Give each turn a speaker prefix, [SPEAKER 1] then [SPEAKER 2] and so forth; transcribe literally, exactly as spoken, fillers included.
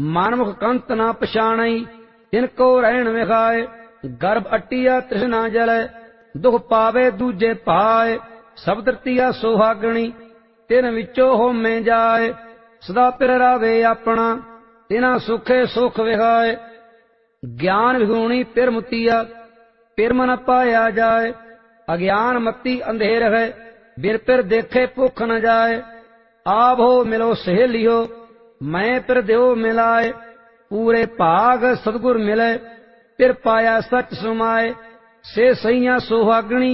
[SPEAKER 1] मानमुख कंत ना पछाणई, तिनको रहन विखाए। गर्भ अटिया तृष्णा जलै, दुख पावे दूजे पाए। सब तृतीया सुहागणी, तिन विचो होमे जाए। सदा पिर रावे अपना, तिना सुखे सुख विखाए। ज्ञान विगुणी पिर मुतिया, पिर मन पाया जाए। अज्ञान मती अंधेर है, बिर पिर देखे भुख न जाए। आप हो मिलो सहेलियो, मैं पिर देव मिलाए। पूरे भाग सतगुर मिले, पिर पाया सच सुमाए। से सैया सुहागणी,